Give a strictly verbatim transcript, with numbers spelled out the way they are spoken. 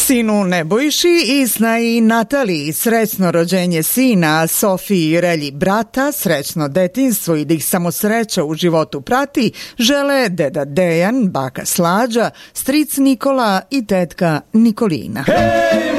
Sinu Nebojši i snaji Nataliji srećno rođenje sina, Sofiji i Relji brata, srećno detinjstvo i da ih samo sreća u životu prati, žele deda Dejan, baka Slađa, stric Nikola i tetka Nikolina. Hey!